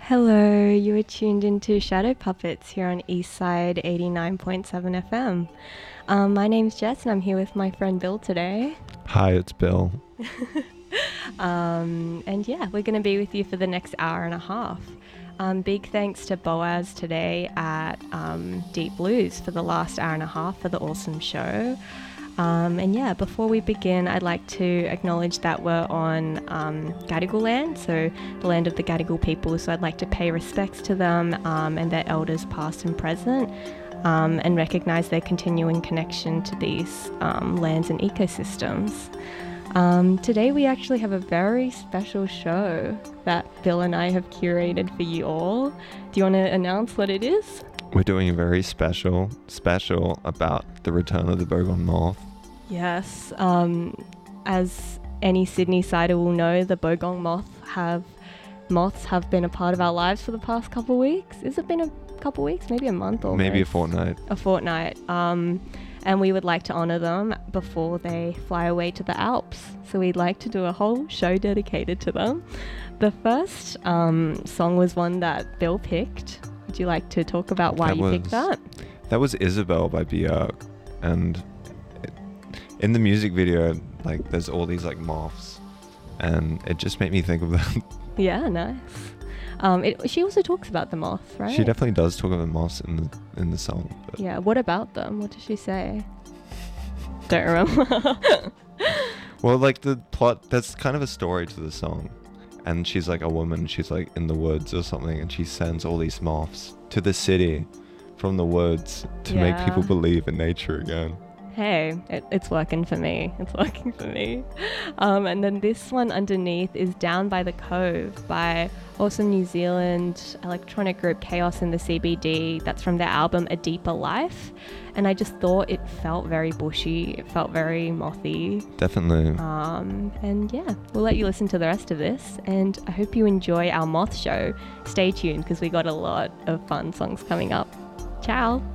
Hello, you are tuned into Shadow Puppets here on Eastside 89.7 FM. My name's Jess and I'm here with my friend Bill today. Hi, it's Bill. And yeah, we're going to be with you for the next hour and a half. Big thanks to Boaz today at Deep Blues for the last hour and a half for the awesome show. And yeah, before we begin, I'd like to acknowledge that we're on Gadigal land, so the land of the Gadigal people. So I'd like to pay respects to them and their elders past and present, and recognise their continuing connection to these lands and ecosystems. Today we actually have a very special show that Bill and I have curated for you all. Do you want to announce what it is? We're doing a very special about the return of the Bogong Moth. Yes, as any Sydney-sider will know, the Bogong moths have been a part of our lives for the past couple of weeks. Has it been a couple of weeks? Maybe a month or maybe a fortnight. A fortnight. And we would like to honour them before they fly away to the Alps. So we'd like to do a whole show dedicated to them. The first song was one that Bill picked. Would you like to talk about why you picked that? That was Isabel by Björk, and in the music video, like, there's all these like moths, and it just made me think of that. Yeah, nice. She also talks about the moths, right? She definitely does talk about moths in the song. But yeah, what about them? What does she say? Don't remember. Well, like, the plot, that's kind of a story to the song. And she's like a woman, she's like in the woods or something, and she sends all these moths to the city from the woods to make people believe in nature again. Hey, it's working for me. It's working for me. And then this one underneath is Down by the Cove by awesome New Zealand electronic group Chaos in the CBD. That's from their album A Deeper Life. And I just thought it felt very bushy. It felt very mothy. Definitely. And yeah, we'll let you listen to the rest of this. And I hope you enjoy our moth show. Stay tuned because we got a lot of fun songs coming up. Ciao.